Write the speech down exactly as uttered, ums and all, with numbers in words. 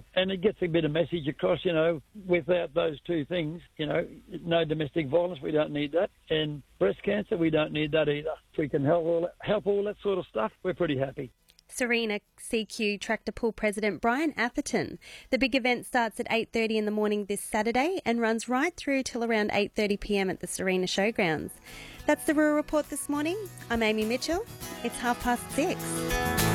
And it gets a bit of message across, you know, without those two things, you know, no domestic violence, we don't need that. And breast cancer, we don't need that either. If we can help all, help all that sort of stuff, we're pretty happy. Sarina C Q Tractor Pull President Brian Atherton. The big event starts at eight thirty in the morning this Saturday and runs right through till around eight thirty p m at the Sarina Showgrounds. That's the Rural Report this morning. I'm Amy Mitchell. It's half past six.